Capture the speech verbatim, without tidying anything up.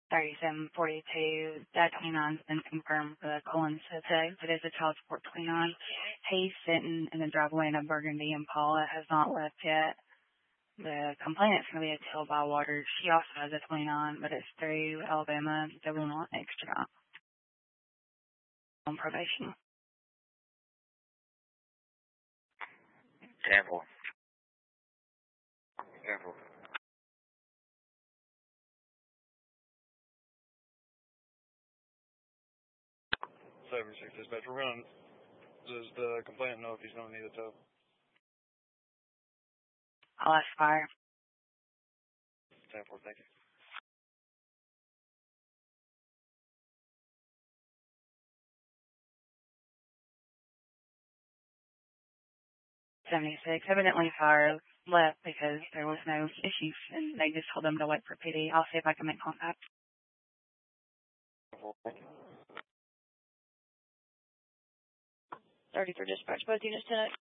thirty-seven forty-two. That twenty-nine's been confirmed for the Collins today. It is a child support twenty-nine. He's sitting in the driveway in a burgundy Impala, has not left yet. The complainant's going to be a Till by Water. She also has a twenty-nine, but it's through Alabama. They will want extra on probation. Careful. Careful. seven six dispatch. We're going to, does the complainant know if he's going to need a tow? I'll ask fire. ten four, thank you. seventy-six. Evidently fire left because there was no issues, and they just told them to wait for P D. I'll see if I can make contact. thirty for dispatch. Both units tonight.